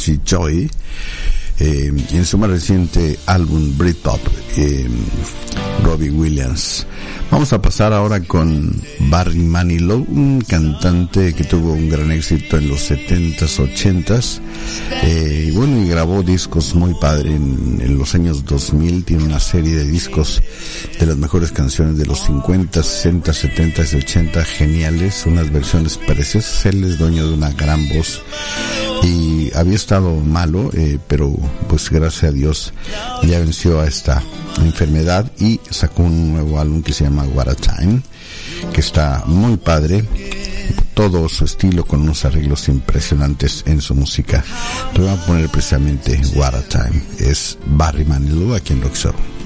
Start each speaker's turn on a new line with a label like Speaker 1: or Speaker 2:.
Speaker 1: Jesse Joy, en su más reciente álbum Britpop, Robbie Williams. Vamos a pasar ahora con Barry Manilow, un cantante que tuvo un gran éxito en los 70s, 80s, y grabó discos muy padre en los años 2000. Tiene una serie de discos de las mejores canciones de los 50, 60, 70 y 80, geniales, unas versiones preciosas. Él es dueño de una gran voz y había estado malo, pero pues gracias a Dios ya venció a esta enfermedad y sacó un nuevo álbum que se llama What a Time, que está muy padre, todo su estilo con unos arreglos impresionantes en su música. Te voy a poner precisamente What a Time. Es Barry Manilow aquí en Rock Show.